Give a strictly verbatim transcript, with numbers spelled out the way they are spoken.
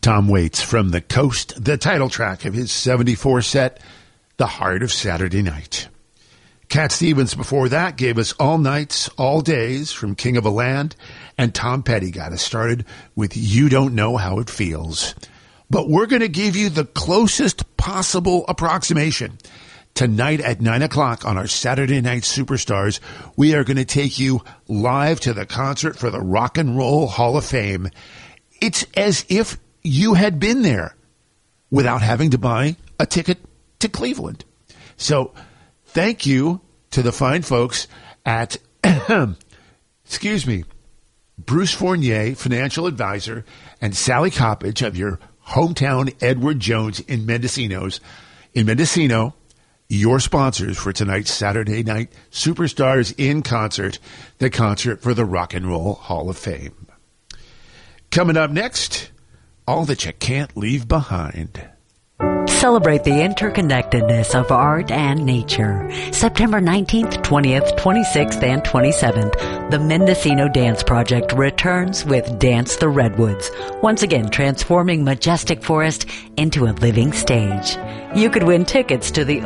Tom Waits from The Coast, the title track of his seventy-four set, The Heart of Saturday Night. Cat Stevens before that gave us All Nights, All Days from King of a Land, and Tom Petty got us started with You Don't Know How It Feels. But we're going to give you the closest possible approximation. Tonight at nine o'clock on our Saturday Night Superstars, we are going to take you live to the concert for the Rock and Roll Hall of Fame. It's as if you had been there without having to buy a ticket to Cleveland. So thank you to the fine folks at, excuse me, Bruce Fournier, financial advisor, and Sally Coppage of your hometown Edward Jones in Mendocinos. In Mendocino, your sponsors for tonight's Saturday Night Superstars in Concert, the concert for the Rock and Roll Hall of Fame. Coming up next, all that you can't leave behind. Celebrate the interconnectedness of art and nature. September nineteenth, twentieth, twenty-sixth, and twenty-seventh, the Mendocino Dance Project returns with Dance the Redwoods, once again transforming majestic forest into a living stage. You could win tickets to the